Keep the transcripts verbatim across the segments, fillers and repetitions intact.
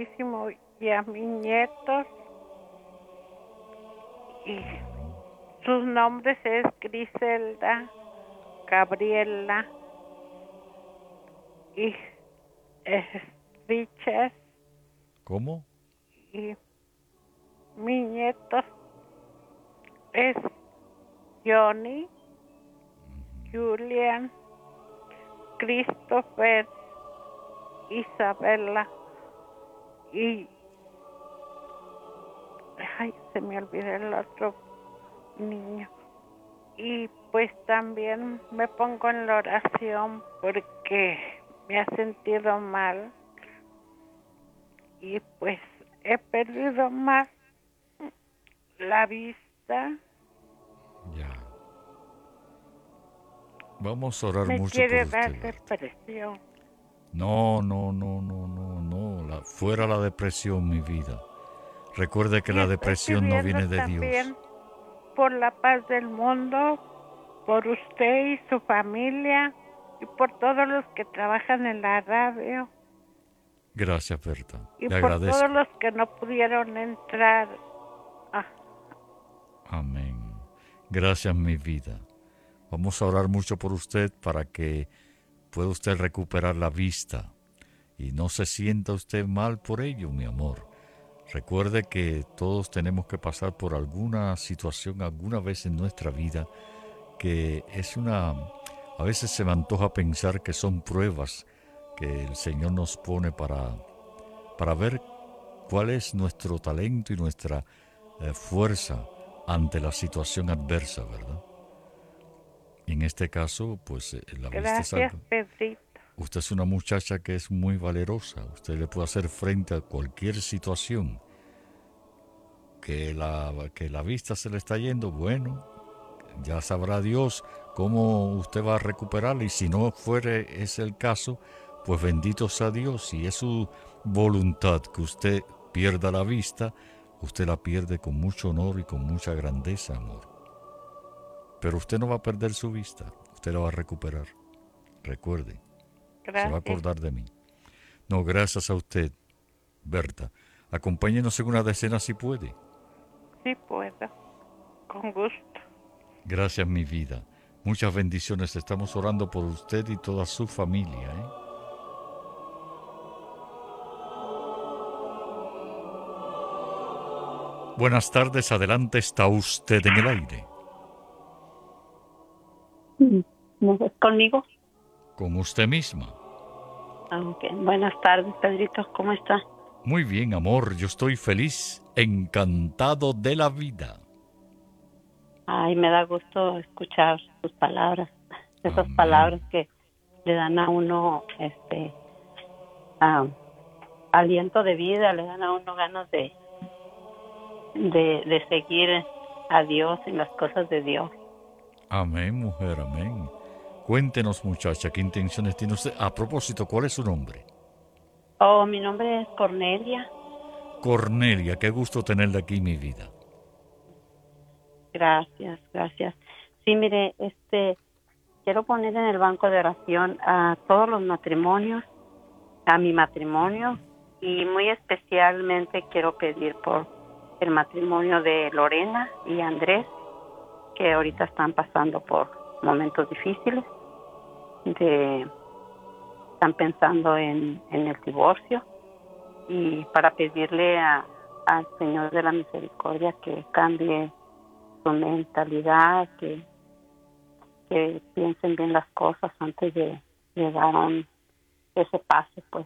muchísimo y a mis nietos. Y sus nombres es Griselda, Gabriela y eh, Richard. ¿Cómo? Y mis nietos es Johnny, Julian, Christopher, Isabela y... Ay, se me olvidó el otro niño. Y pues también me pongo en la oración porque me ha sentido mal. Y pues he perdido más la vista. Ya. Vamos a orar Me mucho por quiere usted, dar Berta. depresión. No, no, no, no, no, no. La, fuera la depresión, mi vida. Recuerde que Y la estoy depresión no pidiendo viene de Dios. también por la paz del mundo, por usted y su familia y por todos los que trabajan en la radio Gracias, Berta. y Le por todos agradezco. los que no pudieron entrar. Ah, Amén. Gracias, mi vida. Vamos a orar mucho por usted para que pueda usted recuperar la vista y no se sienta usted mal por ello, mi amor. Recuerde que todos tenemos que pasar por alguna situación alguna vez en nuestra vida que es una... A veces se me antoja pensar que son pruebas que el Señor nos pone para, para ver cuál es nuestro talento y nuestra eh, fuerza ante la situación adversa, ¿verdad? Y en este caso, pues eh, la vista es gracias, algo. Pedrito. Usted es una muchacha que es muy valerosa. Usted le puede hacer frente a cualquier situación. Que la, que la vista se le está yendo, bueno, ya sabrá Dios cómo usted va a recuperarla. Y si no fuere ese el caso, pues bendito sea Dios. Si es su voluntad que usted pierda la vista, usted la pierde con mucho honor y con mucha grandeza, amor. Pero usted no va a perder su vista, usted la va a recuperar. Recuerde, se va a Gracias. acordar de mí. No, gracias a usted, Berta. Acompáñenos en una decena si puede. Sí puedo, con gusto. Gracias, mi vida. Muchas bendiciones. Estamos orando por usted y toda su familia, ¿eh? Buenas tardes, adelante, está usted en el aire. ¿No es conmigo? Con usted misma. Aunque buenas tardes, Pedrito, ¿cómo está? Muy bien, amor, yo estoy feliz, encantado de la vida. Ay, me da gusto escuchar sus palabras, esas Amén. palabras que le dan a uno este ah, aliento de vida, le dan a uno ganas de, de, de seguir a Dios en las cosas de Dios. Amén, mujer, amén. Cuéntenos, muchacha, ¿qué intenciones tiene usted? A propósito, ¿cuál es su nombre? Oh, mi nombre es Cornelia. Cornelia, qué gusto tenerla aquí, mi vida. Gracias, gracias. Sí, mire, este, quiero poner en el banco de oración a todos los matrimonios, a mi matrimonio, y muy especialmente quiero pedir por el matrimonio de Lorena y Andrés, que ahorita están pasando por momentos difíciles, de, están pensando en, en el divorcio, y para pedirle a, al Señor de la Misericordia que cambie su mentalidad, que, que piensen bien las cosas antes de, de dar un, ese paso, pues.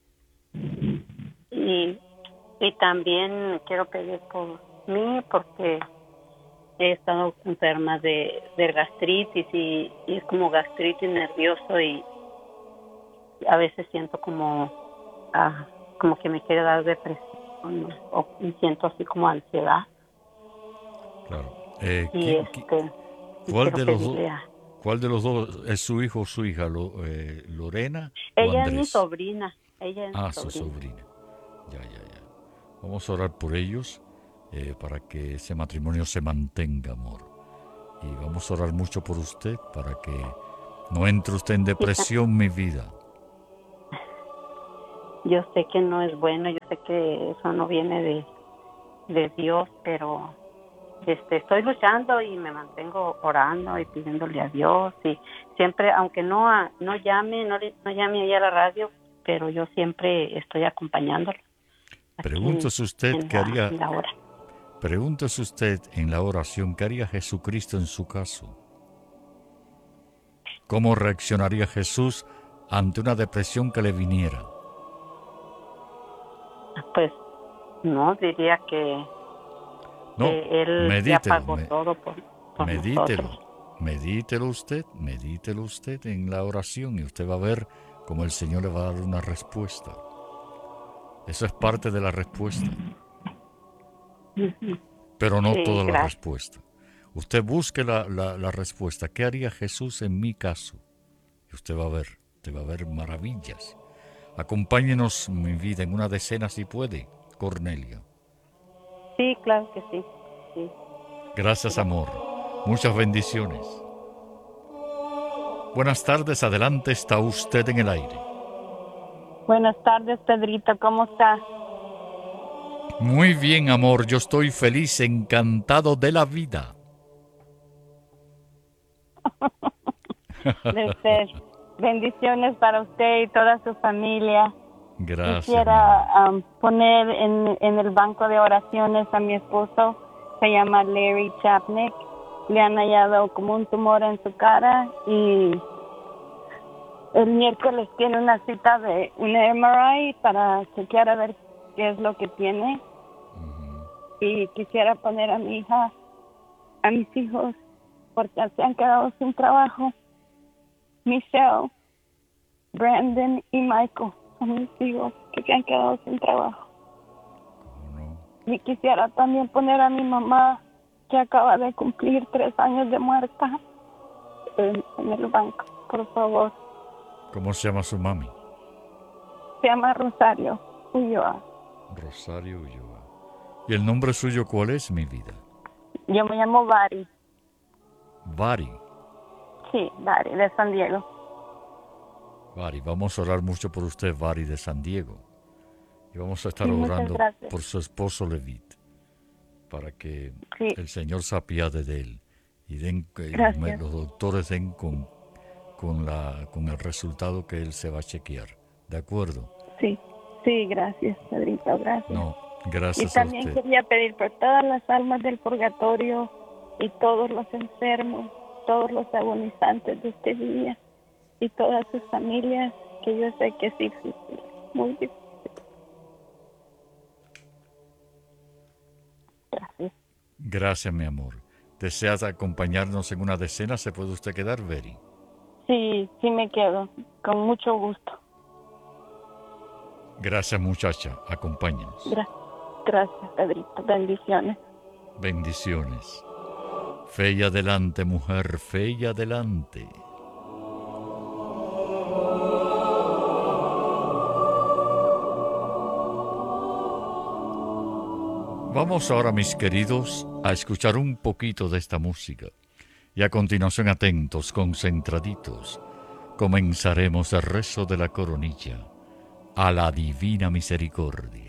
Y, y también quiero pedir por mí, porque he estado enferma de, de gastritis y, y es como gastritis nervioso, y a veces siento como ah, como que me quiere dar depresión, ¿no? O y siento así como ansiedad. Claro. Eh, Y ¿quién, qui- este y cuál quiero de los dos, pedirle a cuál de los dos es su hijo o su hija, Lo- eh, Lorena o ella es mi Andrés? sobrina, ella es mi Ah, su sobrina. sobrina. Ya, ya, ya. Vamos a orar por ellos eh, para que ese matrimonio se mantenga, amor. Y vamos a orar mucho por usted para que no entre usted en Y ta- depresión, mi vida. yo sé que no es bueno, yo sé que eso no viene de, de Dios, pero este, estoy luchando y me mantengo orando y pidiéndole a Dios, y siempre, aunque no a- no llame, no, le- no llame ahí a la radio, pero yo siempre estoy acompañándolo. aquí Pregúntese usted en qué la- haría, en la hora. pregúntese usted en la oración qué haría Jesucristo en su caso. ¿Cómo reaccionaría Jesús ante una depresión que le viniera? Pues no, diría que, No, que Él ya medítelo, pagó me- todo por, por medítelo, nosotros. medítelo usted, medítelo usted en la oración y usted va a ver cómo el Señor le va a dar una respuesta. Eso es parte de la respuesta, Ujú. pero no Sí, toda la gracias. respuesta. Usted busque la, la, la respuesta. ¿Qué haría Jesús en mi caso? Y usted va a ver, usted va a ver maravillas. Acompáñenos, mi vida, en una decena si puede, Cornelia. Sí, claro que sí. sí. Gracias, amor. Muchas bendiciones. Buenas tardes, adelante, está usted en el aire. Buenas tardes, Pedrito, ¿cómo está? Muy bien, amor, yo estoy feliz, encantado de la vida. De usted. Bendiciones para usted y toda su familia. Gracias. Quisiera um, poner en, en el banco de oraciones a mi esposo, se llama Larry Chapnick. Le han hallado como un tumor en su cara y el miércoles tiene una cita de una M R I para chequear a ver qué es lo que tiene. Uh-huh. Y quisiera poner a mi hija, a mis hijos, porque se han quedado sin trabajo. Michelle, Brandon y Michael son mis hijos que se han quedado sin trabajo. ¿Cómo no? Y quisiera también poner a mi mamá, que acaba de cumplir tres años de muerta, en, en el banco, por favor. ¿Cómo se llama su mami? Se llama Rosario Ulloa. Rosario Ulloa. ¿Y el nombre suyo cuál es, mi vida? Yo me llamo Bari. Bari. Sí, Bari, de San Diego. Bari, vamos a orar mucho por usted, Bari, de San Diego. Y vamos a estar Sí, muchas orando gracias. por su esposo Levit, para que Sí. el Señor se apiade de él y den, que Gracias. los doctores den con, con, la, con el resultado que él se va a chequear. ¿De acuerdo? Sí, sí, gracias, Pedrito, gracias. No, Y gracias a también usted. quería pedir por todas las almas del purgatorio y todos los enfermos, todos los agonizantes de este día y todas sus familias, que yo sé que es difícil, muy difícil. Gracias. Gracias, mi amor. ¿Deseas acompañarnos en una decena? ¿Se puede usted quedar, Beri? Sí, sí me quedo, con mucho gusto. Gracias, muchacha. Acompáñanos. Gra- gracias, Pedrito. Bendiciones. Bendiciones. Fe y adelante, mujer, fe y adelante. Vamos ahora, mis queridos, a escuchar un poquito de esta música. Y a continuación, atentos, concentraditos, comenzaremos el rezo de la coronilla a la divina misericordia.